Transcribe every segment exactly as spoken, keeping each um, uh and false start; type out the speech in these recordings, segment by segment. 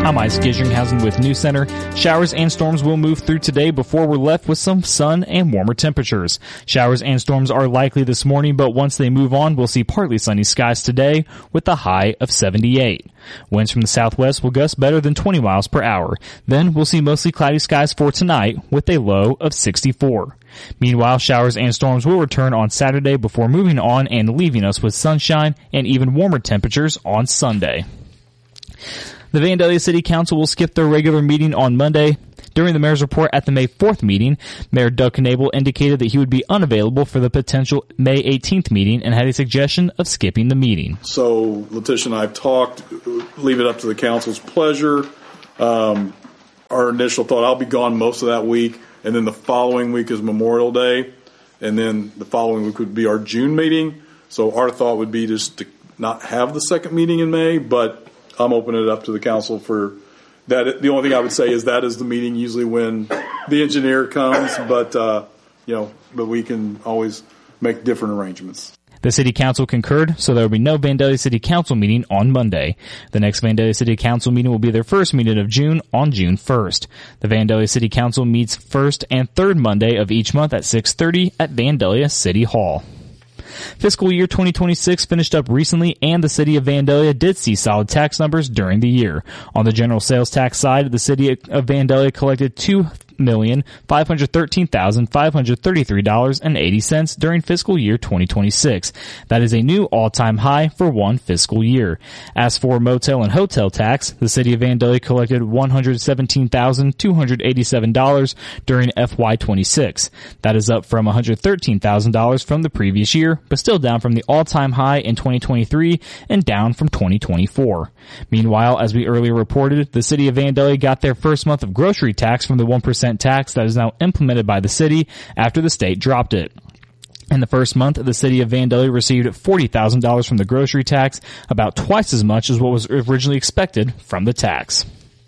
I'm Isaac Gishringhausen with News Center. Showers and storms will move through today before we're left with some sun and warmer temperatures. Showers and storms are likely this morning, but once they move on, we'll see partly sunny skies today with a high of seventy-eight. Winds from the southwest will gust better than twenty miles per hour. Then we'll see mostly cloudy skies for tonight with a low of sixty-four. Meanwhile, showers and storms will return on Saturday before moving on and leaving us with sunshine and even warmer temperatures on Sunday. The Vandalia City Council will skip their regular meeting on Monday. During the mayor's report at the May fourth meeting, Mayor Doug Knable indicated that he would be unavailable for the potential May eighteenth meeting and had a suggestion of skipping the meeting. So Letitia and I have talked, leave it up to the council's pleasure. Um, our initial thought, I'll be gone most of that week, and then the following week is Memorial Day, and then the following week would be our June meeting. So our thought would be just to not have the second meeting in May, but I'm opening it up to the council for that. The only thing I would say is that is the meeting usually when the engineer comes, but uh, you know, but we can always make different arrangements. The City Council concurred, so there will be no Vandalia City Council meeting on Monday. The next Vandalia City Council meeting will be their first meeting of June on June first. The Vandalia City Council meets first and third Monday of each month at six thirty at Vandalia City Hall. Fiscal year twenty twenty-six finished up recently, and the city of Vandalia did see solid tax numbers during the year. On the general sales tax side, the city of Vandalia collected two million five hundred thirteen thousand five hundred thirty-three dollars and eighty cents during fiscal year twenty twenty-six. That is a new all-time high for one fiscal year. As for motel and hotel tax, the city of Vandalia collected one hundred seventeen thousand two hundred eighty-seven dollars during F Y twenty-six. That is up from one hundred thirteen thousand dollars from the previous year, but still down from the all-time high in twenty twenty-three and down from twenty twenty-four. Meanwhile, as we earlier reported, the city of Vandalia got their first month of grocery tax from the one percent tax that is now implemented by the city after the state dropped it. In the first month, the city of Vandalia received forty thousand dollars from the grocery tax, about twice as much as what was originally expected from the tax.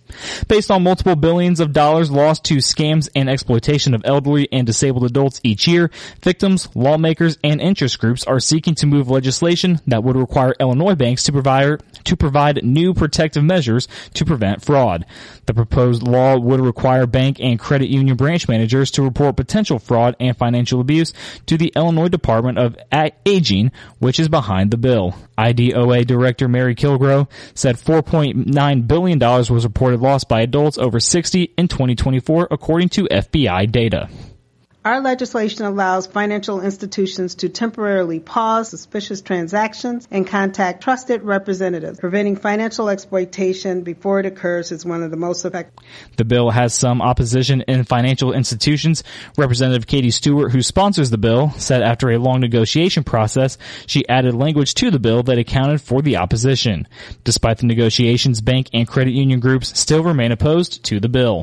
Based on multiple billions of dollars lost to scams and exploitation of elderly and disabled adults each year, victims, lawmakers, and interest groups are seeking to move legislation that would require Illinois banks to provide to provide new protective measures to prevent fraud. The proposed law would require bank and credit union branch managers to report potential fraud and financial abuse to the Illinois Department of Aging, which is behind the bill. I D O A Director Mary Kilgore said four point nine billion dollars was reported lost by adults over sixty in twenty twenty-four, according to F B I data. Our legislation allows financial institutions to temporarily pause suspicious transactions and contact trusted representatives. Preventing financial exploitation before it occurs is one of the most effective. The bill has some opposition in financial institutions. Representative Katie Stewart, who sponsors the bill, said after a long negotiation process, she added language to the bill that accounted for the opposition. Despite the negotiations, bank and credit union groups still remain opposed to the bill.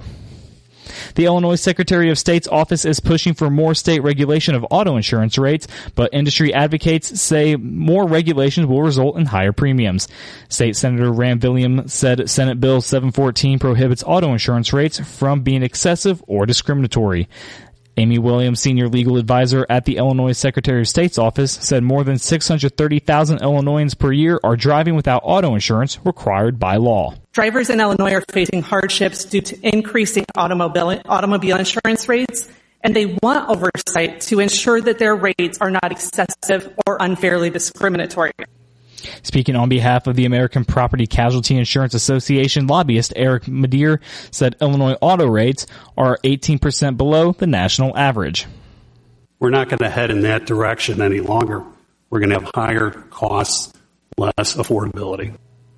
The Illinois Secretary of State's office is pushing for more state regulation of auto insurance rates, but industry advocates say more regulations will result in higher premiums. State Senator Rand Williams said Senate Bill seven fourteen prohibits auto insurance rates from being excessive or discriminatory. Amy Williams, senior legal advisor at the Illinois Secretary of State's office, said more than six hundred thirty thousand Illinoisans per year are driving without auto insurance required by law. Drivers in Illinois are facing hardships due to increasing automobile, automobile insurance rates, and they want oversight to ensure that their rates are not excessive or unfairly discriminatory. Speaking on behalf of the American Property Casualty Insurance Association, lobbyist Eric Madeir said Illinois auto rates are eighteen percent below the national average. We're not going to head in that direction any longer. We're going to have higher costs, less affordability.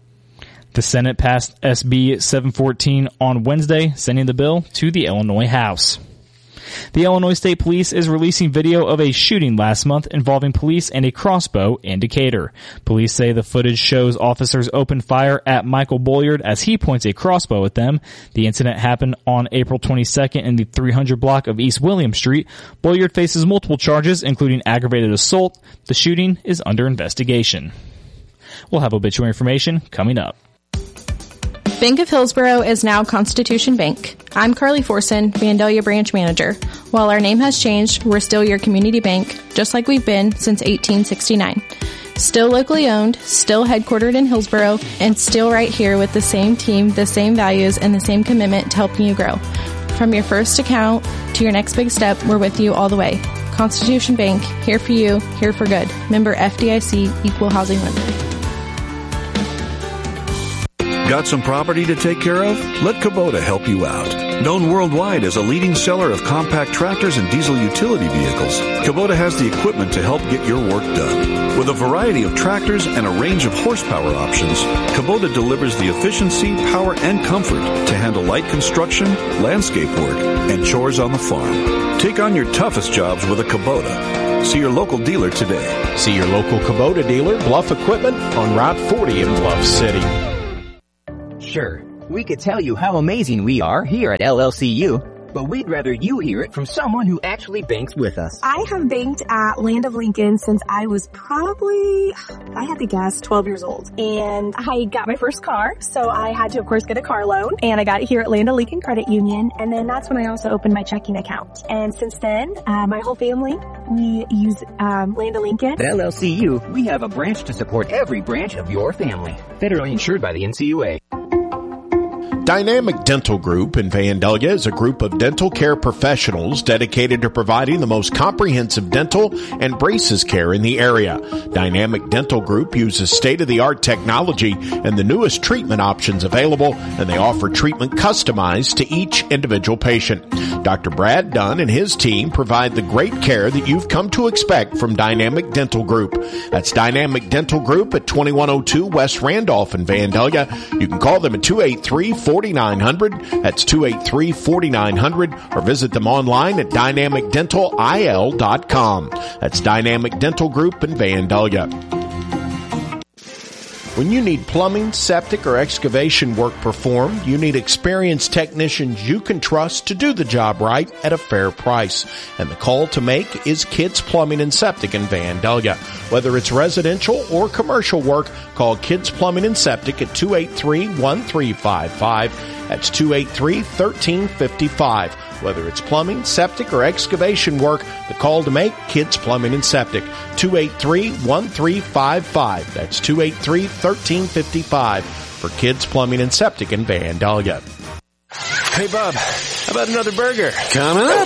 The Senate passed S B seven fourteen on Wednesday, sending the bill to the Illinois House. The Illinois State Police is releasing video of a shooting last month involving police and a crossbow in Decatur. Police say the footage shows officers open fire at Michael Bolyard as he points a crossbow at them. The incident happened on April twenty-second in the three hundred block of East William Street. Bolyard faces multiple charges, including aggravated assault. The shooting is under investigation. We'll have obituary information coming up. Bank of Hillsborough is now Constitution Bank. I'm Carly Forson, Vandalia Branch Manager. While our name has changed, we're still your community bank, just like we've been since eighteen sixty-nine. Still locally owned, still headquartered in Hillsboro, and still right here with the same team, the same values, and the same commitment to helping you grow. From your first account to your next big step, we're with you all the way. Constitution Bank, here for you, here for good. Member F D I C, Equal Housing Lender. Got some property to take care of? Let Kubota help you out. Known worldwide as a leading seller of compact tractors and diesel utility vehicles, Kubota has the equipment to help get your work done. With a variety of tractors and a range of horsepower options, Kubota delivers the efficiency, power, and comfort to handle light construction, landscape work, and chores on the farm. Take on your toughest jobs with a Kubota. See your local dealer today. See your local Kubota dealer, Bluff Equipment, on Route forty in Bluff City. Sure, we could tell you how amazing we are here at L L C U, but we'd rather you hear it from someone who actually banks with us. I have banked at Land of Lincoln since I was probably, I had to guess, twelve years old. And I got my first car, so I had to, of course, get a car loan. And I got it here at Land of Lincoln Credit Union. And then that's when I also opened my checking account. And since then, uh, my whole family, we use um, Land of Lincoln. At L L C U, we have a branch to support every branch of your family. Federally insured by the N C U A. Dynamic Dental Group in Vandalia is a group of dental care professionals dedicated to providing the most comprehensive dental and braces care in the area. Dynamic Dental Group uses state-of-the-art technology and the newest treatment options available, and they offer treatment customized to each individual patient. Doctor Brad Dunn and his team provide the great care that you've come to expect from Dynamic Dental Group. That's Dynamic Dental Group at twenty-one oh two West Randolph in Vandalia. You can call them at two eight three, four nine zero zero. That's two eight three, four nine zero zero, or visit them online at dynamic dental I L dot com. That's Dynamic Dental Group in Vandalia. When you need plumbing, septic, or excavation work performed, you need experienced technicians you can trust to do the job right at a fair price. And the call to make is Kids Plumbing and Septic in Vandalia. Whether it's residential or commercial work, call Kids Plumbing and Septic at two eight three, one three five five. That's two eight three, one three five five. Whether it's plumbing, septic, or excavation work, the call to make, Kids Plumbing and Septic, two eight three, one three five five. That's two eight three, one three five five for Kids Plumbing and Septic in Vandalia. Hey, Bob, how about another burger? Coming up.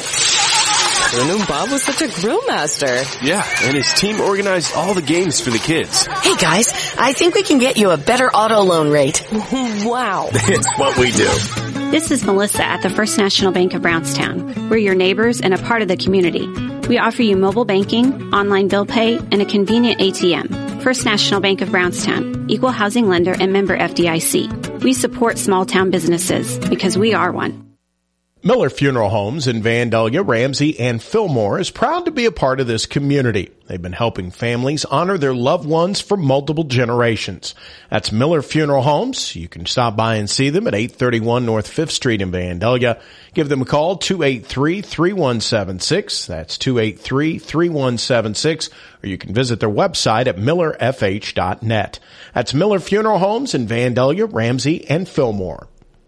I knew Bob was such a grill master. Yeah, and his team organized all the games for the kids. Hey, guys, I think we can get you a better auto loan rate. Wow. It's what we do. This is Melissa at the First National Bank of Brownstown. We're your neighbors and a part of the community. We offer you mobile banking, online bill pay, and a convenient A T M. First National Bank of Brownstown, equal housing lender and member F D I C. We support small town businesses because we are one. Miller Funeral Homes in Vandalia, Ramsey, and Fillmore is proud to be a part of this community. They've been helping families honor their loved ones for multiple generations. That's Miller Funeral Homes. You can stop by and see them at eight thirty-one North Fifth Street in Vandalia. Give them a call, two eight three, three one seven six. That's two eight three, three one seven six. Or you can visit their website at miller f h dot net. That's Miller Funeral Homes in Vandalia, Ramsey, and Fillmore.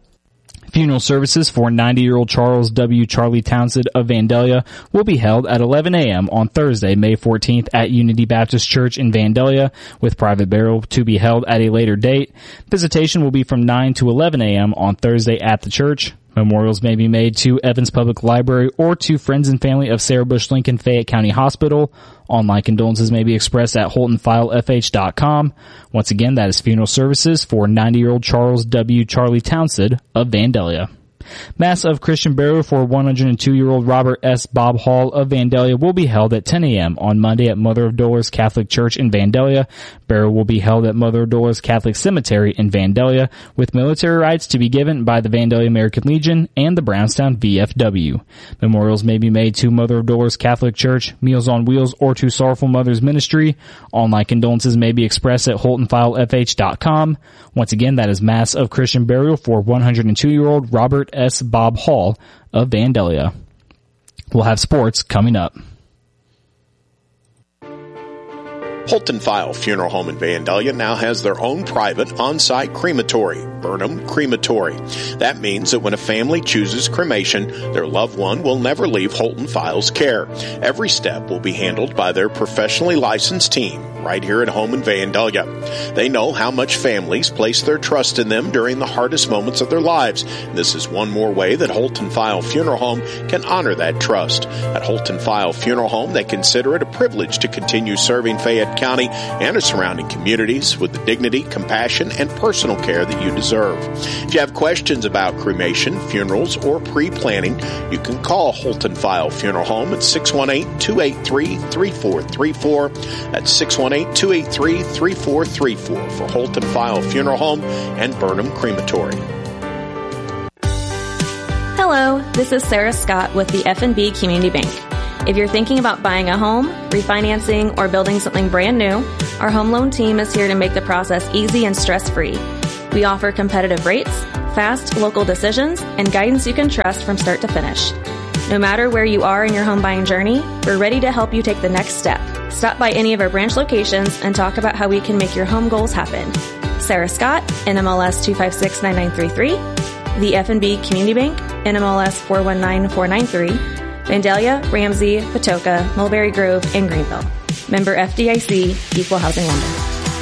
Funeral services for ninety-year-old Charles W. Charlie Townsend of Vandalia will be held at eleven a.m. on Thursday, May fourteenth at Unity Baptist Church in Vandalia, with private burial to be held at a later date. Visitation will be from nine to eleven a.m. on Thursday at the church. Memorials may be made to Evans Public Library or to friends and family of Sarah Bush Lincoln Fayette County Hospital. Online condolences may be expressed at holton file f h dot com. Once again, that is funeral services for ninety-year-old Charles W. Charlie Townsend of Vandalia. Mass of Christian burial for one hundred two-year-old Robert S. Bob Hall of Vandalia will be held at ten a.m. on Monday at Mother of Dolores Catholic Church in Vandalia. Burial will be held at Mother of Dolores Catholic Cemetery in Vandalia, with military rites to be given by the Vandalia American Legion and the Brownstown V F W. Memorials may be made to Mother of Dolores Catholic Church, Meals on Wheels, or to Sorrowful Mothers Ministry. Online condolences may be expressed at holton file f h dot com. Once again, that is Mass of Christian burial for one hundred two-year-old Robert S. Bob Hall of Vandalia. We'll have sports coming up. Holton File Funeral Home in Vandalia now has their own private on-site crematory, Burnham Crematory. That means that when a family chooses cremation, their loved one will never leave Holton File's care. Every step will be handled by their professionally licensed team right here at home in Vandalia. They know how much families place their trust in them during the hardest moments of their lives. This is one more way that Holton File Funeral Home can honor that trust. At Holton File Funeral Home, they consider it a privilege to continue serving Fayette County and its surrounding communities with the dignity, compassion, and personal care that you deserve. If you have questions about cremation, funerals, or pre-planning, you can call Holton File Funeral Home at six one eight, two eight three, three four three four. That's six one eight, two eight three, three four three four for Holton File Funeral Home and Burnham Crematory. Hello, this is Sarah Scott with the F and B Community Bank. If you're thinking about buying a home, refinancing, or building something brand new, our home loan team is here to make the process easy and stress-free. We offer competitive rates, fast local decisions, and guidance you can trust from start to finish. No matter where you are in your home buying journey, we're ready to help you take the next step. Stop by any of our branch locations and talk about how we can make your home goals happen. Sarah Scott, N M L S two five six nine nine three three. The F and B Community Bank, N M L S four one nine four nine three. Vandalia, Ramsey, Patoka, Mulberry Grove, and Greenville. Member F D I C, Equal Housing Lender.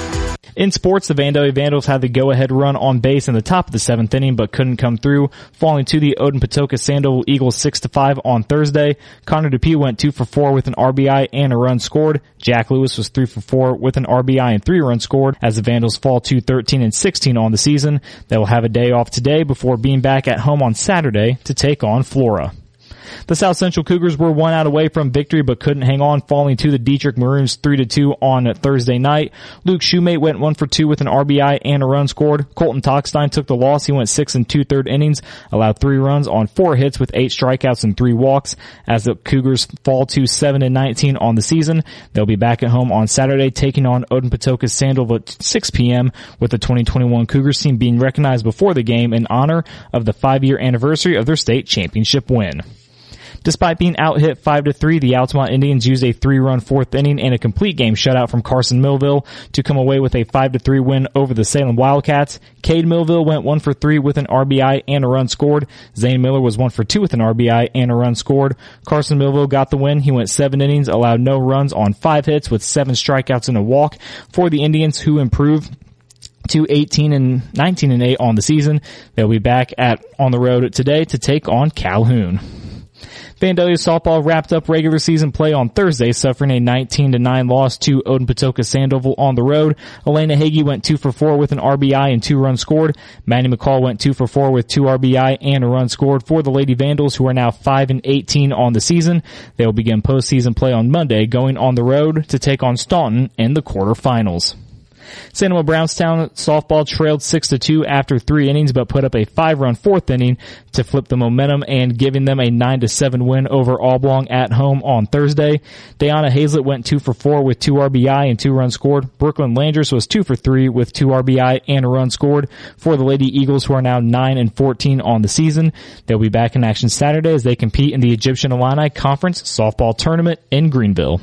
In sports, the Vandalia Vandals had the go-ahead run on base in the top of the seventh inning, but couldn't come through, falling to the Odin-Patoka Sandoval Eagles six to five on Thursday. Connor Dupuis went two for four with an R B I and a run scored. Jack Lewis was three for four with an R B I and three runs scored as the Vandals fall to thirteen and sixteen on the season. They will have a day off today before being back at home on Saturday to take on Flora. The South Central Cougars were one out away from victory but couldn't hang on, falling to the Dietrich Maroons three to two on Thursday night. Luke Shoemate went one for two with an R B I and a run scored. Colton Tockstein took the loss. He went six and two-third innings, allowed three runs on four hits with eight strikeouts and three walks as the Cougars fall to seven and nineteen on the season. They'll be back at home on Saturday taking on Odin-Patoka Sandoval at six p.m. with the twenty twenty-one Cougars team being recognized before the game in honor of the five-year anniversary of their state championship win. Despite being out-hit five to three, the Altamont Indians used a three-run fourth inning and a complete game shutout from Carson Millville to come away with a five to three win over the Salem Wildcats. Cade Millville went one for three with an R B I and a run scored. Zane Miller was one for two with an R B I and a run scored. Carson Millville got the win. He went seven innings, allowed no runs on five hits with seven strikeouts and a walk for the Indians, who improved to eighteen and nineteen and eight on the season. They'll be back at on the road today to take on Calhoun. Vandalia softball wrapped up regular season play on Thursday, suffering a nineteen to nine loss to Odin-Patoka Sandoval on the road. Elena Hagee went two for four with an R B I and two runs scored. Manny McCall went two for four with two R B I and a run scored for the Lady Vandals, who are now five and eighteen on the season. They will begin postseason play on Monday, going on the road to take on Staunton in the quarterfinals. Sanoma Brownstown softball trailed six to two after three innings, but put up a five-run fourth inning to flip the momentum and giving them a nine to seven win over Oblong at home on Thursday. Dayana Hazlett went two for four with two R B I and two runs scored. Brooklyn Landers was two for three with two R B I and a run scored for the Lady Eagles, who are now nine and fourteen on the season. They'll be back in action Saturday as they compete in the Egyptian Illini Conference softball tournament in Greenville.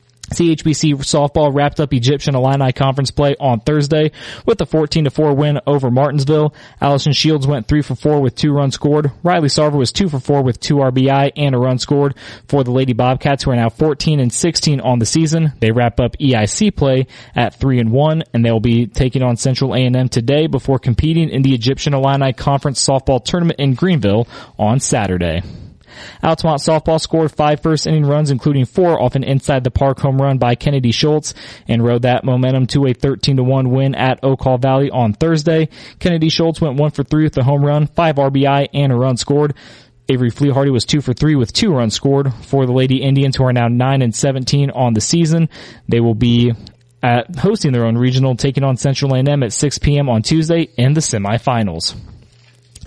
C H B C softball wrapped up Egyptian Illini Conference play on Thursday with a fourteen to four win over Martinsville. Allison Shields went three for four with two runs scored. Riley Sarver was two for four with two R B I and a run scored for the Lady Bobcats, who are now fourteen and sixteen on the season. They wrap up E I C play at three and one, and they'll be taking on Central A and M today before competing in the Egyptian Illini Conference softball tournament in Greenville on Saturday. Altamont softball scored five first-inning runs, including four off an inside-the-park home run by Kennedy Schultz, and rode that momentum to a thirteen to one win at Oak Hall Valley on Thursday. Kennedy Schultz went one for three with a home run, five R B I, and a run scored. Avery Fleehardy was two for three with two runs scored for the Lady Indians, who are now nine and seventeen on the season. They will be at hosting their own regional, taking on Central A and M at six p.m. on Tuesday in the semifinals.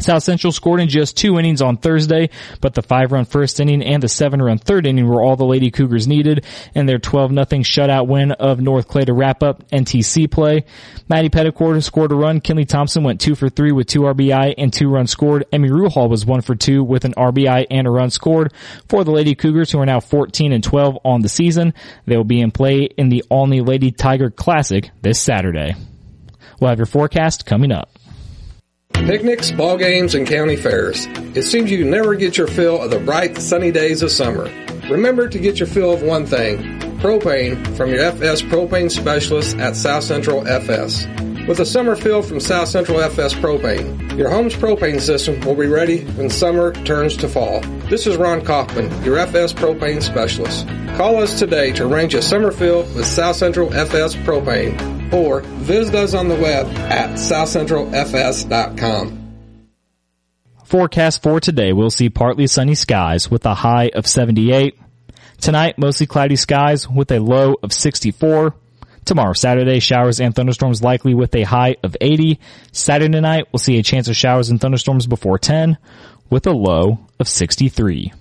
South Central scored in just two innings on Thursday, but the five-run first inning and the seven-run third inning were all the Lady Cougars needed in their twelve nothing shutout win of North Clay to wrap up N T C play. Maddie Petticord scored a run. Kinley Thompson went two for three with two R B I and two runs scored. Emmy Ruhal was one for two with an R B I and a run scored for the Lady Cougars, who are now fourteen and twelve on the season. They will be in play in the Olney Lady Tiger Classic this Saturday. We'll have your forecast coming up. Picnics, ball games, and county fairs. It seems you never get your fill of the bright, sunny days of summer. Remember to get your fill of one thing, propane, from your F S propane specialist at South Central F S. With a summer fill from South Central F S Propane, your home's propane system will be ready when summer turns to fall. This is Ron Kaufman, your F S propane specialist. Call us today to arrange a summer fill with South Central F S Propane, or visit us on the web at south central f s dot com. Forecast for today, we'll see partly sunny skies with a high of seventy-eight. Tonight, mostly cloudy skies with a low of sixty-four. Tomorrow, Saturday, showers and thunderstorms likely with a high of eighty. Saturday night, we'll see a chance of showers and thunderstorms before ten with a low of sixty-three.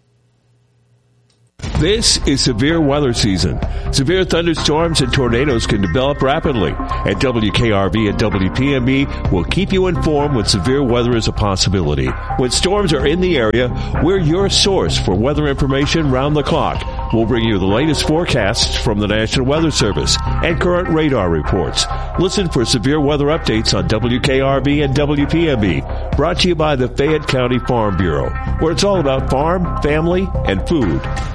This is severe weather season. Severe thunderstorms and tornadoes can develop rapidly, and W K R V and W P M B will keep you informed when severe weather is a possibility. When storms are in the area, we're your source for weather information round the clock. We'll bring you the latest forecasts from the National Weather Service and current radar reports. Listen for severe weather updates on W K R V and W P M B, brought to you by the Fayette County Farm Bureau, where it's all about farm, family, and food.